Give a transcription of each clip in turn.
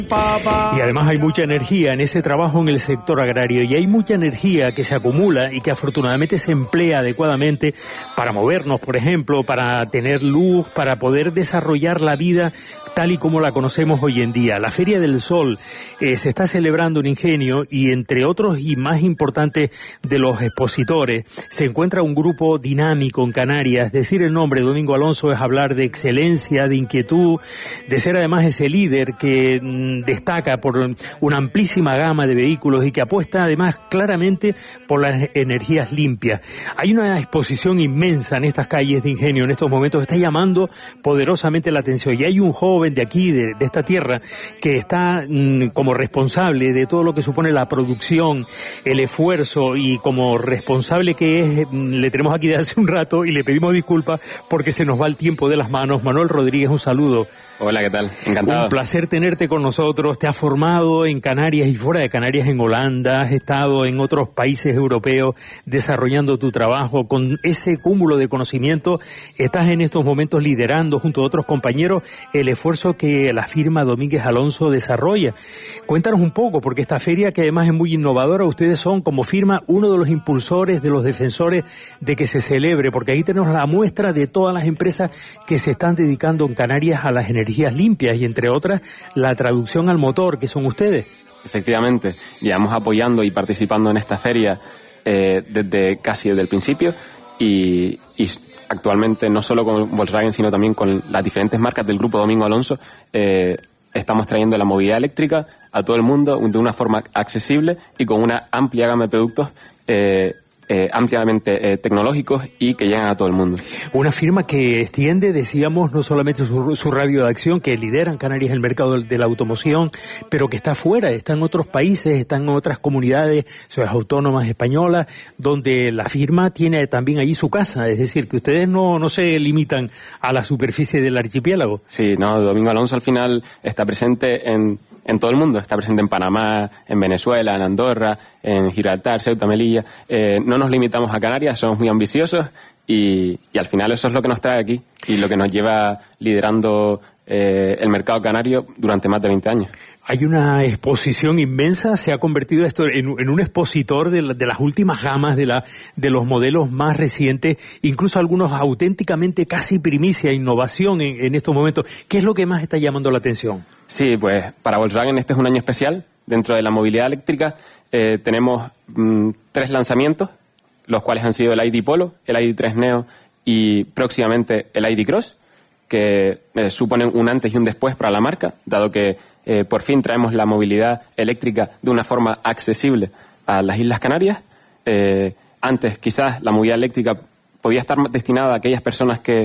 Y además hay mucha energía en ese trabajo en el sector agrario y hay mucha energía que se acumula y que afortunadamente se emplea adecuadamente para movernos, por ejemplo, para tener luz, para poder desarrollar la vida tal y como la conocemos hoy en día. La Feria del Sol se está celebrando en Ingenio y entre otros y más importantes de los expositores se encuentra un grupo dinámico en Canarias. Decir el nombre Domingo Alonso es hablar de excelencia, de inquietud, de ser además ese líder que destaca por una amplísima gama de vehículos y que apuesta además claramente por las energías limpias. Hay una exposición inmensa en estas calles de Ingenio en estos momentos que está llamando poderosamente la atención y hay un joven de aquí, de esta tierra, que está como responsable de todo lo que supone la producción, el esfuerzo y como responsable que es, le tenemos aquí desde hace un rato y le pedimos disculpas porque se nos va el tiempo de las manos. Manuel Rodríguez, un saludo. Hola, ¿qué tal? Encantado. Un placer tenerte con nosotros. Te has formado en Canarias y fuera de Canarias, en Holanda, has estado en otros países europeos desarrollando tu trabajo. Con ese cúmulo de conocimiento, estás en estos momentos liderando junto a otros compañeros el esfuerzo que la firma Domínguez Alonso desarrolla. Cuéntanos un poco, porque esta feria, que además es muy innovadora, ustedes son como firma uno de los impulsores, de los defensores de que se celebre, porque ahí tenemos la muestra de todas las empresas que se están dedicando en Canarias a las energías limpias y entre otras la traducción al motor, que son ustedes. Efectivamente, llevamos apoyando y participando en esta feria casi desde el principio y actualmente no solo con Volkswagen sino también con las diferentes marcas del grupo Domingo Alonso estamos trayendo la movilidad eléctrica a todo el mundo de una forma accesible y con una amplia gama de productos ampliamente tecnológicos y que llegan a todo el mundo. Una firma que extiende, decíamos, no solamente su radio de acción, que lidera en Canarias el mercado de la automoción, pero que está fuera, está en otros países, está en otras comunidades autónomas españolas, donde la firma tiene también allí su casa, es decir, que ustedes no se limitan a la superficie del archipiélago. Sí, no, Domingo Alonso al final está presente en todo el mundo, está presente en Panamá, en Venezuela, en Andorra, en Gibraltar, Ceuta, Melilla. No nos limitamos a Canarias, somos muy ambiciosos y al final eso es lo que nos trae aquí y lo que nos lleva liderando el mercado canario durante más de 20 años. Hay una exposición inmensa, se ha convertido esto en un expositor de las últimas gamas, de los modelos más recientes, incluso algunos auténticamente casi primicia, innovación en estos momentos. ¿Qué es lo que más está llamando la atención? Sí, pues para Volkswagen este es un año especial. Dentro de la movilidad eléctrica tenemos 3 lanzamientos, los cuales han sido el ID Polo, el ID3 Neo y próximamente el ID Cross, que suponen un antes y un después para la marca, dado que por fin traemos la movilidad eléctrica de una forma accesible a las Islas Canarias. Antes quizás la movilidad eléctrica podía estar destinada a aquellas personas que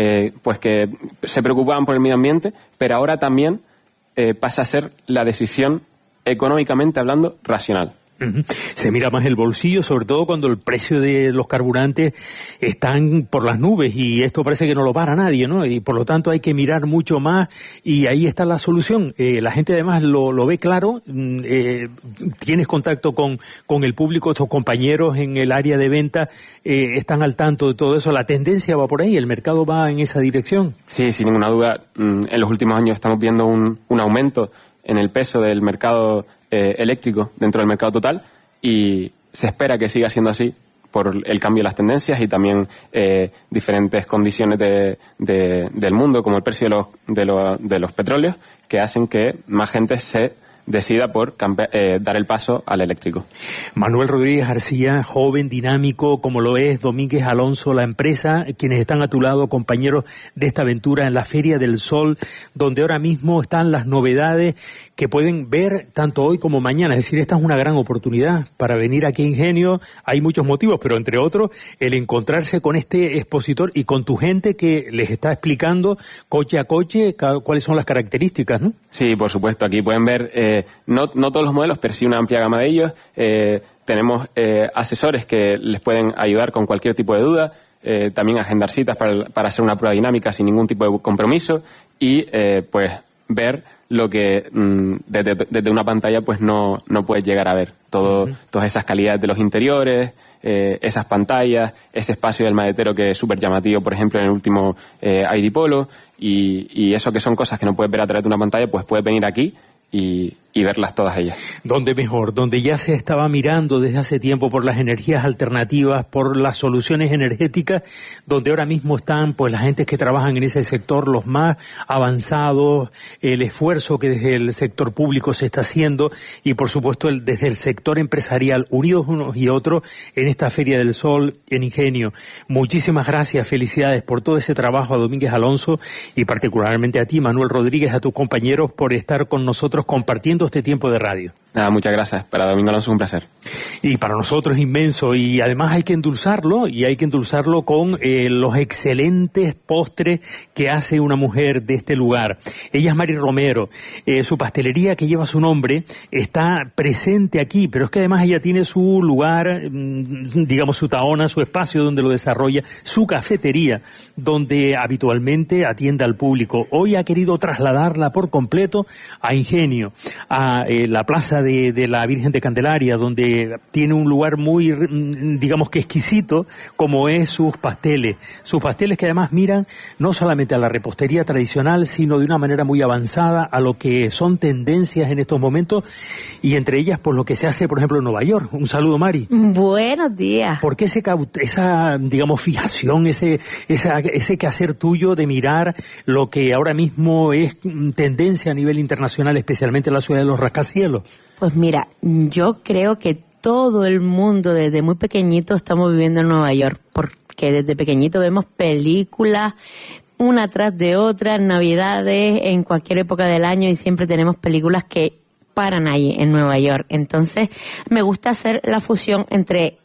se preocupaban por el medio ambiente, pero ahora también pasa a ser la decisión económicamente hablando racional. Se mira más el bolsillo, sobre todo cuando el precio de los carburantes están por las nubes y esto parece que no lo para nadie, ¿no? Y por lo tanto hay que mirar mucho más y ahí está la solución. La gente además lo ve claro, tienes contacto con el público, estos compañeros en el área de venta están al tanto de todo eso, la tendencia va por ahí, el mercado va en esa dirección. Sí, sin ninguna duda, en los últimos años estamos viendo un aumento en el peso del mercado eléctrico dentro del mercado total y se espera que siga siendo así por el cambio de las tendencias y también diferentes condiciones del mundo como el precio de los petróleos que hacen que más gente se decida por dar el paso al eléctrico. Manuel Rodríguez García, joven, dinámico, como lo es Domínguez Alonso, la empresa, quienes están a tu lado, compañeros de esta aventura en la Feria del Sol, donde ahora mismo están las novedades que pueden ver tanto hoy como mañana. Es decir, esta es una gran oportunidad para venir aquí a Ingenio. Hay muchos motivos, pero entre otros, el encontrarse con este expositor y con tu gente que les está explicando coche a coche cuáles son las características, ¿no? Sí, por supuesto. Aquí pueden ver no todos los modelos, pero sí una amplia gama de ellos. Tenemos asesores que les pueden ayudar con cualquier tipo de duda, también agendar citas para hacer una prueba dinámica sin ningún tipo de compromiso y pues ver lo que desde una pantalla pues no puedes llegar a ver. Todas esas calidades de los interiores, esas pantallas, ese espacio del maletero que es súper llamativo, por ejemplo, en el último ID Polo, y eso que son cosas que no puedes ver a través de una pantalla, pues puedes venir aquí y verlas todas ellas. ¿Dónde mejor? Donde ya se estaba mirando desde hace tiempo por las energías alternativas, por las soluciones energéticas, donde ahora mismo están pues las gentes que trabajan en ese sector, los más avanzados, el esfuerzo que desde el sector público se está haciendo y por supuesto desde el sector empresarial, unidos unos y otros en esta Feria del Sol en Ingenio. Muchísimas gracias, felicidades por todo ese trabajo a Domínguez Alonso y particularmente a ti, Manuel Rodríguez, a tus compañeros por estar con nosotros compartiendo este tiempo de radio. Nada, muchas gracias. Para Domingo Alonso es un placer. Y para nosotros es inmenso, y además hay que endulzarlo con los excelentes postres que hace una mujer de este lugar. Ella es Mari Romero. Su pastelería, que lleva su nombre, está presente aquí, pero es que además ella tiene su lugar, digamos su taona, su espacio donde lo desarrolla, su cafetería, donde habitualmente atiende al público. Hoy ha querido trasladarla por completo a Ingenio, a la plaza de la Virgen de Candelaria, donde tiene un lugar muy, digamos que exquisito, como es sus pasteles que además miran no solamente a la repostería tradicional, sino de una manera muy avanzada a lo que son tendencias en estos momentos, y entre ellas por lo que se hace, por ejemplo, en Nueva York. Un saludo, Mari. Buenos días. ¿Por qué esa, digamos, fijación, ese quehacer tuyo de mirar lo que ahora mismo es tendencia a nivel internacional, especialmente en la ciudad de los rascacielos? Pues mira, yo creo que todo el mundo desde muy pequeñito estamos viviendo en Nueva York, porque desde pequeñito vemos películas una tras de otra, en Navidades, en cualquier época del año, y siempre tenemos películas que paran ahí en Nueva York. Entonces me gusta hacer la fusión entre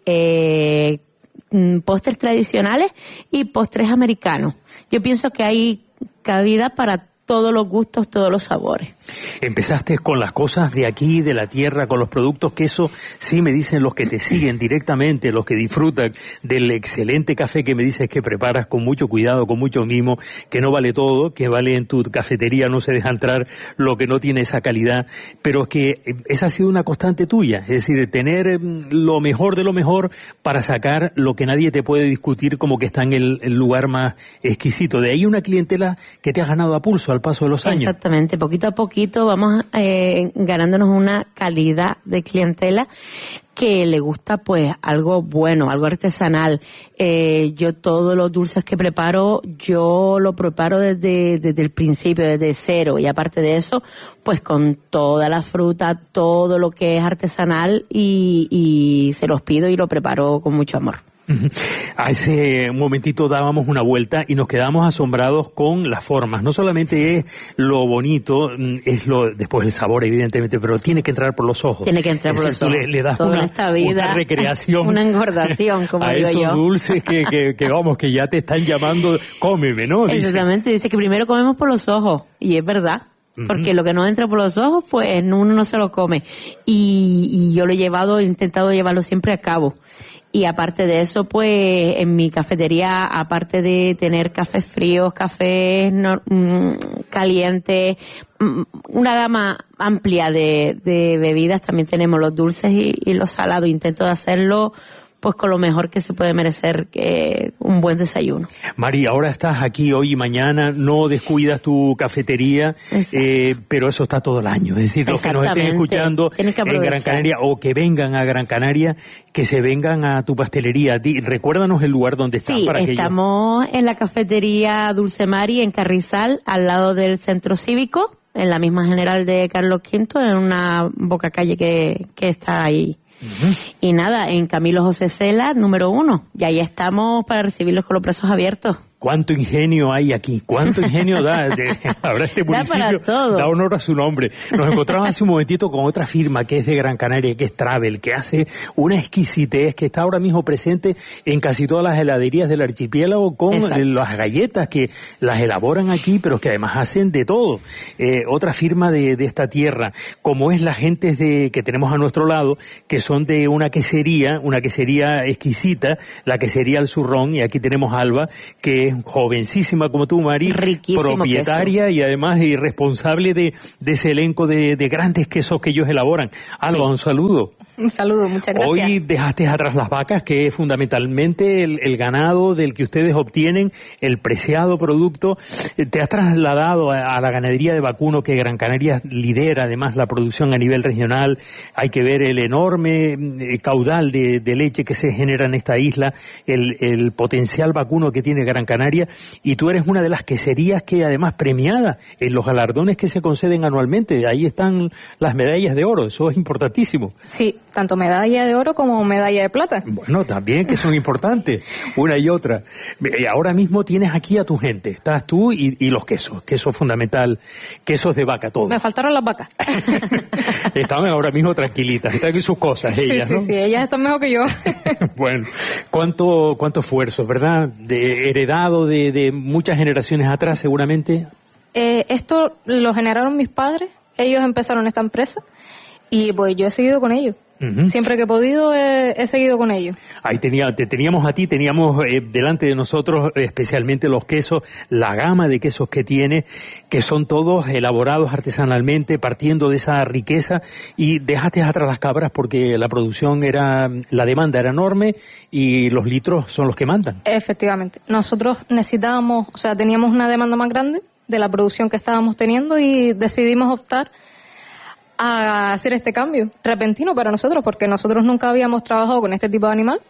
postres tradicionales y postres americanos. Yo pienso que hay cabida para todos los gustos, todos los sabores. Empezaste con las cosas de aquí, de la tierra, con los productos, que eso sí me dicen los que te siguen directamente, los que disfrutan del excelente café que me dices que preparas con mucho cuidado, con mucho mimo, que no vale todo, que vale en tu cafetería, no se deja entrar lo que no tiene esa calidad, pero que esa ha sido una constante tuya, es decir, tener lo mejor de lo mejor para sacar lo que nadie te puede discutir como que está en el lugar más exquisito. De ahí una clientela que te has ganado a pulso al paso de los años. Exactamente, poquito a poquito vamos ganándonos una calidad de clientela que le gusta pues algo bueno, algo artesanal. Yo todos los dulces que preparo, yo lo preparo desde el principio, desde cero, y aparte de eso, pues con toda la fruta, todo lo que es artesanal, y se los pido y lo preparo con mucho amor. A ese momentito dábamos una vuelta y nos quedamos asombrados con las formas. No solamente es lo bonito, es después el sabor, evidentemente, pero tiene que entrar por los ojos. Tiene que entrar por los ojos. Le das toda esta vida, una recreación, una engordación, como a digo esos yo. dulces que vamos, que ya te están llamando, cómeme, ¿no? Exactamente, dice que primero comemos por los ojos, y es verdad. Porque lo que no entra por los ojos, pues uno no se lo come. Y yo lo he intentado llevarlo siempre a cabo. Y aparte de eso, pues en mi cafetería, aparte de tener cafés fríos, cafés calientes, una gama amplia de bebidas, también tenemos los dulces y los salados. Intento de hacerlo pues con lo mejor que se puede merecer un buen desayuno. Mari, ahora estás aquí hoy y mañana, no descuidas tu cafetería, pero eso está todo el año. Es decir, los que nos estén escuchando en Gran Canaria o que vengan a Gran Canaria, que se vengan a tu pastelería. Recuérdanos el lugar donde estás. Sí, estamos en la cafetería Dulce Mari, en Carrizal, al lado del Centro Cívico, en la misma General de Carlos V, en una bocacalle que está ahí. Y nada, en Camilo José Cela, número 1. Y ahí estamos para recibirlos con los brazos abiertos. ¿Cuánto ingenio hay aquí? ¿Cuánto ingenio da? Ahora este municipio da honor a su nombre. Nos encontramos hace un momentito con otra firma que es de Gran Canaria, que es Travel, que hace una exquisitez, que está ahora mismo presente en casi todas las heladerías del archipiélago, con las galletas que las elaboran aquí, pero que además hacen de todo. Otra firma de esta tierra, como es la gente que tenemos a nuestro lado, que son de una quesería exquisita, la quesería El Zurrón, y aquí tenemos a Alba, que es jovencísima como tú, Mari, propietaria queso. Y además responsable de ese elenco de grandes quesos que ellos elaboran. Alba, un saludo. Un saludo, muchas gracias. Hoy dejaste atrás las vacas, que es fundamentalmente el ganado del que ustedes obtienen el preciado producto. Te has trasladado a la ganadería de vacuno, que Gran Canaria lidera además la producción a nivel regional. Hay que ver el enorme caudal de leche que se genera en esta isla, el potencial vacuno que tiene Gran Canaria, y tú eres una de las queserías que además premiada en los galardones que se conceden anualmente. Ahí están las medallas de oro, eso es importantísimo. Sí, tanto medalla de oro como medalla de plata. Bueno, también, que son importantes, una y otra. Ahora mismo tienes aquí a tu gente, estás tú y los quesos, queso fundamental, quesos de vaca, todo. Me faltaron las vacas. Estaban ahora mismo tranquilitas, están en sus cosas ellas, sí, ¿no? Sí, ellas están mejor que yo. Bueno, cuánto esfuerzo, ¿verdad? Heredado de muchas generaciones atrás, seguramente. Esto lo generaron mis padres, ellos empezaron esta empresa y pues yo he seguido con ellos. Uh-huh. Siempre que he podido he seguido con ellos. Ahí teníamos a ti, teníamos delante de nosotros especialmente los quesos, la gama de quesos que tiene, que son todos elaborados artesanalmente, partiendo de esa riqueza, y dejaste atrás las cabras porque la demanda era enorme y los litros son los que mandan. Efectivamente. Nosotros teníamos una demanda más grande de la producción que estábamos teniendo y decidimos optar a hacer este cambio repentino para nosotros, porque nosotros nunca habíamos trabajado con este tipo de animal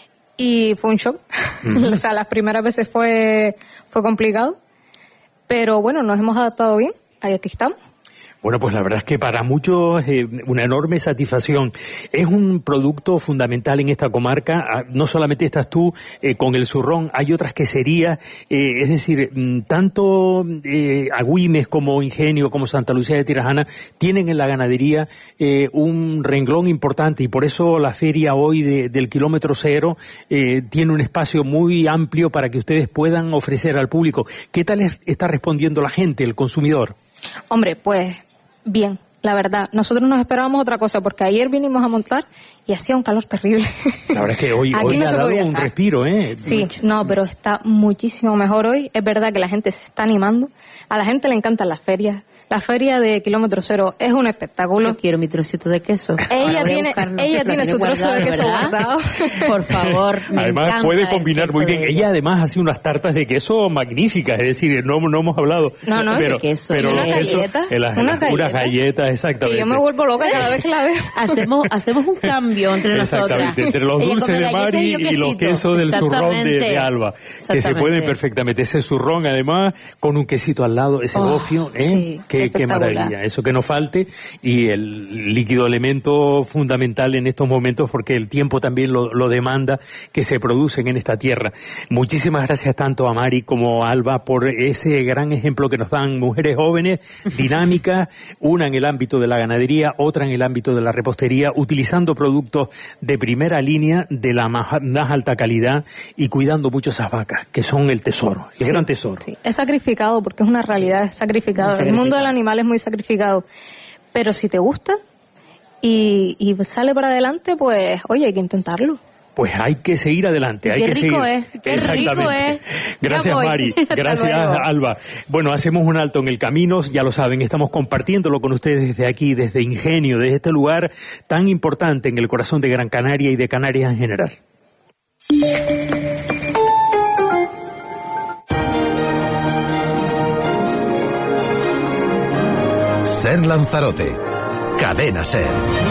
y fue un shock. Uh-huh. O sea, las primeras veces fue complicado, pero bueno, nos hemos adaptado bien, ahí aquí estamos. Bueno, pues la verdad es que para muchos una enorme satisfacción. Es un producto fundamental en esta comarca. No solamente estás tú con el zurrón, hay otras queserías, es decir, tanto Agüimes como Ingenio, como Santa Lucía de Tirajana, tienen en la ganadería un renglón importante, y por eso la feria hoy del kilómetro cero tiene un espacio muy amplio para que ustedes puedan ofrecer al público. ¿Qué tal está respondiendo la gente, el consumidor? Hombre, pues bien, la verdad. Nosotros nos esperábamos otra cosa, porque ayer vinimos a montar y hacía un calor terrible. La verdad es que hoy no ha dado un respiro, ¿eh? Sí, no, pero está muchísimo mejor hoy. Es verdad que la gente se está animando. A la gente le encantan las ferias. La feria de kilómetro cero es un espectáculo. Yo quiero mi trocito de queso. Ella tiene su trozo de queso guardado. Por favor, me además encanta puede combinar muy bien. Ella además hace unas tartas de queso magníficas, es decir, no hemos hablado. No, de queso. Pero unas galletas, exactamente. Que yo me vuelvo loca cada vez que la veo. Hacemos un cambio entre nosotras. Exactamente, entre los dulces de Mari y los quesos del zurrón de Alba, que se pueden perfectamente. Ese zurrón además con un quesito al lado, ese gofio, sí. Qué maravilla, eso que no falte, y el líquido elemento fundamental en estos momentos, porque el tiempo también lo demanda, que se producen en esta tierra. Muchísimas gracias tanto a Mari como a Alba por ese gran ejemplo que nos dan, mujeres jóvenes, dinámicas, una en el ámbito de la ganadería, otra en el ámbito de la repostería, utilizando productos de primera línea, de la más alta calidad, y cuidando mucho esas vacas, que son el tesoro, el gran tesoro. Sí. Es sacrificado, porque es una realidad, es sacrificado. El mundo del animal es muy sacrificado, pero si te gusta y sale para adelante, pues oye, hay que intentarlo. Pues hay que seguir adelante, hay que seguir. Qué rico es. Gracias, Mari. Gracias, Alba. Bueno, hacemos un alto en el camino, ya lo saben, estamos compartiéndolo con ustedes desde aquí, desde Ingenio, desde este lugar tan importante en el corazón de Gran Canaria y de Canarias en general. Ser Lanzarote, Cadena Ser.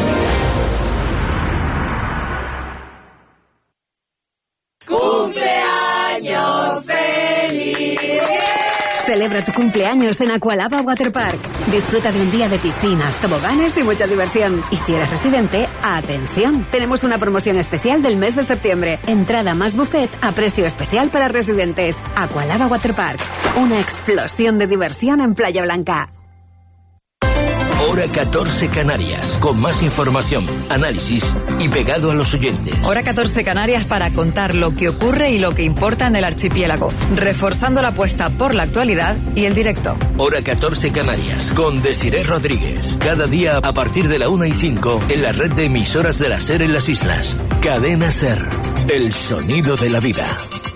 ¡Cumpleaños feliz! Celebra tu cumpleaños en Aqualaba Waterpark. Disfruta de un día de piscinas, toboganes y mucha diversión. Y si eres residente, ¡atención! Tenemos una promoción especial del mes de septiembre. Entrada más buffet a precio especial para residentes. Aqualaba Waterpark. Una explosión de diversión en Playa Blanca. Hora 14 Canarias, con más información, análisis y pegado a los oyentes. Hora 14 Canarias para contar lo que ocurre y lo que importa en el archipiélago, reforzando la apuesta por la actualidad y el directo. Hora 14 Canarias, con Desiré Rodríguez. Cada día a partir de la 1:05 en la red de emisoras de la SER en las islas. Cadena SER, el sonido de la vida.